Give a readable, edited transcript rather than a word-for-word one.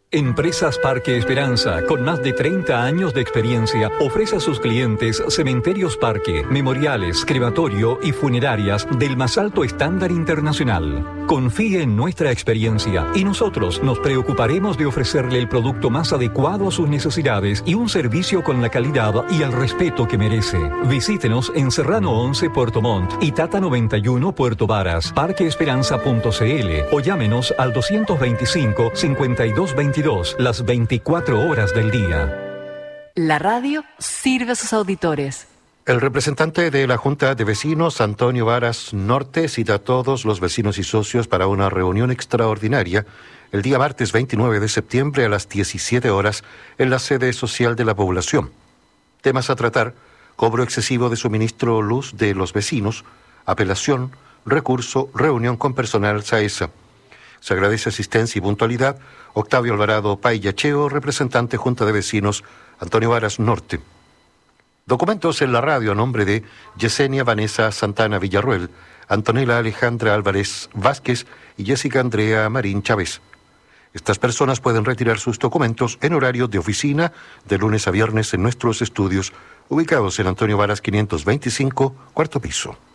Empresas Parque Esperanza, con más de 30 años de experiencia, ofrece a sus clientes cementerios parque, memoriales, crematorio y funerarias del más alto estándar internacional. Confíe en nuestra experiencia y nosotros nos preocuparemos de ofrecerle el producto más adecuado a sus necesidades y un servicio con la calidad y el respeto que merece. Visítenos en Serrano 11 Puerto Montt y Tata 91 Puerto Varas, parqueesperanza.cl o llámenos al 225-5222 las 24 horas del día. La radio sirve a sus auditores. El representante de la Junta de Vecinos, Antonio Varas Norte, cita a todos los vecinos y socios para una reunión extraordinaria el día martes 29 de septiembre a las 17 horas en la sede social de la población. Temas a tratar: cobro excesivo de suministro luz de los vecinos, apelación, recurso, reunión con personal SAESA. Se agradece asistencia y puntualidad. Octavio Alvarado Payacheo, representante Junta de Vecinos, Antonio Varas Norte. Documentos en la radio a nombre de Yesenia Vanessa Santana Villarruel, Antonella Alejandra Álvarez Vázquez y Jessica Andrea Marín Chávez. Estas personas pueden retirar sus documentos en horario de oficina de lunes a viernes en nuestros estudios, ubicados en Antonio Varas 525, cuarto piso.